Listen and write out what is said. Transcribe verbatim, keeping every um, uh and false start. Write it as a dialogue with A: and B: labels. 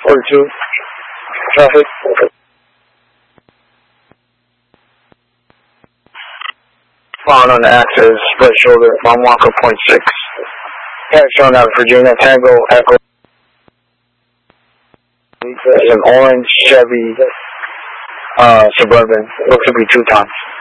A: forty-two. Traffic. Found on the axis, right shoulder, on Walker point six. Tag showing out of Virginia, Tango, Echo. There's an orange Chevy uh, Suburban, looks to be two tons.